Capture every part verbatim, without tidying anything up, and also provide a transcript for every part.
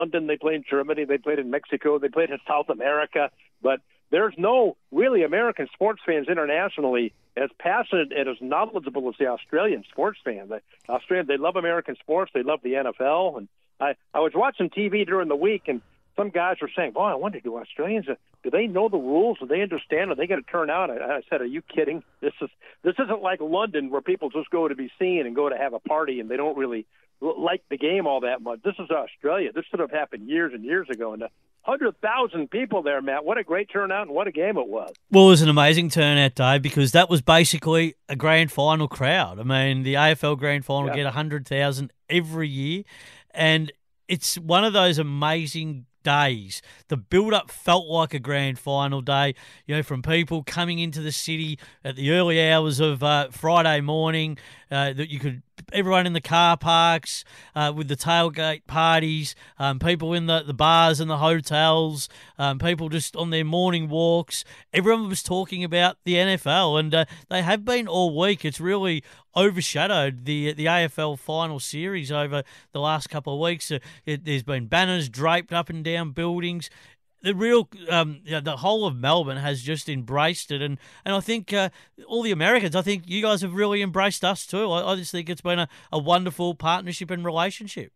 London, they played in Germany, they played in Mexico, they played in South America. But there's no really American sports fans internationally as passionate and as knowledgeable as the Australian sports fan. The Australians, they love American sports. They love the N F L. And I, I was watching T V during the week, and some guys were saying, boy, I wonder, do Australians, uh, do they know the rules? Do they understand? Are they going to turn out? I, I said, are you kidding? This is this isn't like London where people just go to be seen and go to have a party and they don't really l- like the game all that much. This is Australia. This should have happened years and years ago. And uh, one hundred thousand people there, Matt. What a great turnout and what a game it was. Well, it was an amazing turnout, Dave, because that was basically a grand final crowd. I mean, the A F L grand final Yeah. get one hundred thousand every year, and it's one of those amazing days. The build-up felt like a grand final day, you know, from people coming into the city at the early hours of uh, Friday morning, uh, that you could, everyone in the car parks, uh, with the tailgate parties, um, people in the, the bars and the hotels, um, people just on their morning walks. Everyone was talking about the N F L, and uh, they have been all week. It's really overshadowed the the A F L final series over the last couple of weeks. Uh, it, there's been banners draped up and down buildings. The real, um, you know, the whole of Melbourne has just embraced it, and and I think uh, all the Americans, I think you guys have really embraced us too. I, I just think it's been a, a wonderful partnership and relationship.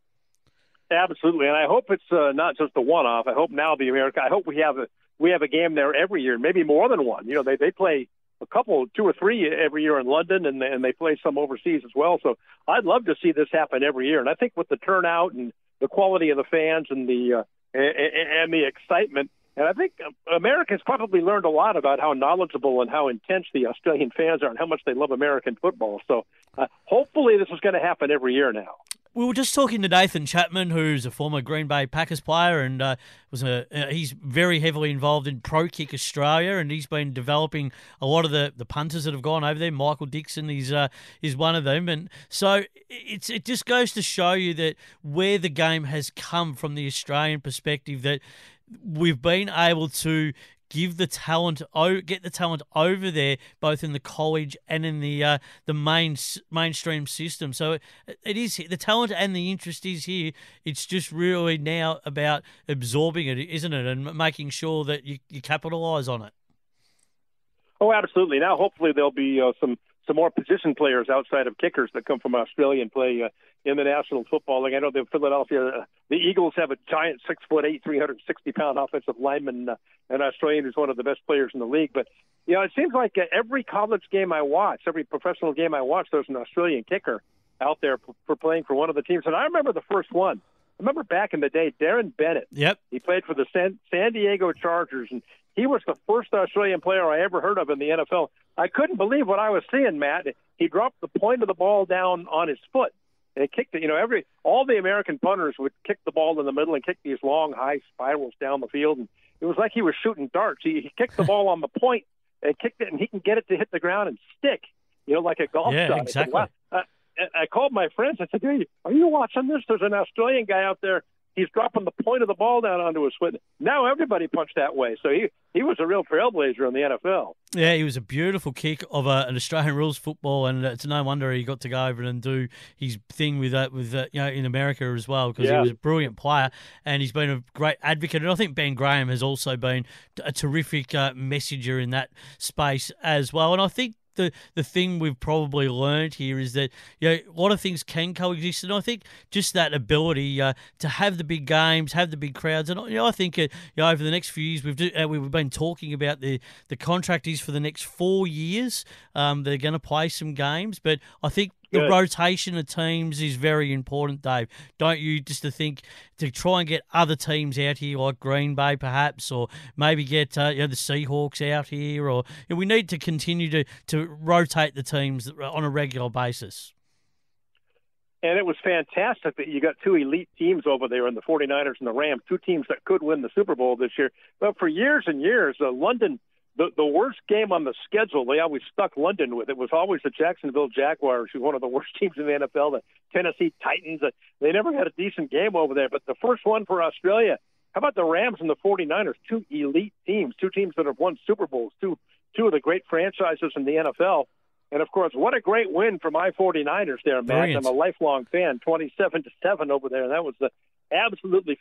Absolutely, and I hope it's uh, not just a one-off. I hope now the America. I hope we have a we have a game there every year, maybe more than one. You know, they they play a couple, two or three every year in London, and and they play some overseas as well. So I'd love to see this happen every year. And I think with the turnout and the quality of the fans and the uh, and, and the excitement, and I think Americans probably learned a lot about how knowledgeable and how intense the Australian fans are and how much they love American football. So uh, hopefully this is going to happen every year now. We were just talking to Nathan Chapman, who's a former Green Bay Packers player, and uh, was a uh, he's very heavily involved in Pro Kick Australia, and he's been developing a lot of the, the punters that have gone over there. Michael Dixon is uh, is one of them, and so it's it just goes to show you that where the game has come from the Australian perspective, that we've been able to give the talent, get the talent over there, both in the college and in the uh, the main mainstream system. So it, it is the talent and the interest is here. It's just really now about absorbing it, isn't it, and making sure that you, you capitalise on it. Oh, absolutely. Now, hopefully, there'll be uh, some some more position players outside of kickers that come from Australia and play uh, in the National Football League. I know the Philadelphia, uh, the Eagles have a giant six foot eight, three hundred sixty pound offensive lineman, uh, an Australian who's one of the best players in the league. But you know, it seems like uh, every college game I watch, every professional game I watch, there's an Australian kicker out there for, for playing for one of the teams. And I remember the first one. I remember back in the day, Darren Bennett. Yep. He played for the San, San Diego Chargers, and he was the first Australian player I ever heard of in the N F L. I couldn't believe what I was seeing, Matt. He dropped the point of the ball down on his foot, and kicked it. You know, every all the American punters would kick the ball in the middle and kick these long, high spirals down the field, and it was like he was shooting darts. He, he kicked the ball on the point and kicked it, and he can get it to hit the ground and stick, you know, like a golf yeah, shot. Exactly. I, said, wow. I, I called my friends. I said, hey, are you watching this? There's an Australian guy out there. He's dropping the point of the ball down onto his foot. Now everybody punched that way. So he, he was a real trailblazer in the N F L. Yeah, he was a beautiful kick of a, an Australian rules football, and it's no wonder he got to go over and do his thing with that, with uh, you know, in America as well, because yeah. he was a brilliant player and he's been a great advocate. And I think Ben Graham has also been a terrific uh, messenger in that space as well. And I think the the thing we've probably learned here is that, you know, a lot of things can coexist, and I think just that ability uh, to have the big games, have the big crowds, and you know, I think uh, you know, over the next few years we've do, uh, we've been talking about the the contract is for the next four years. Um, they're going to play some games, but I think the Good. rotation of teams is very important, Dave. Don't you? Just to think to try and get other teams out here, like Green Bay, perhaps, or maybe get uh, you know, the Seahawks out here, or you know, we need to continue to to rotate the teams on a regular basis. And it was fantastic that you got two elite teams over there in the 49ers and the Rams, two teams that could win the Super Bowl this year. But for years and years, uh, London. The the worst game on the schedule, they always stuck London with. It was always the Jacksonville Jaguars, who's one of the worst teams in the N F L, the Tennessee Titans. They never had a decent game over there. But the first one for Australia, how about the Rams and the 49ers, two elite teams, two teams that have won Super Bowls, two two of the great franchises in the N F L. And, of course, what a great win for my 49ers there, Matt. Brilliant. I'm a lifelong fan, twenty-seven to seven over there. And that was the absolutely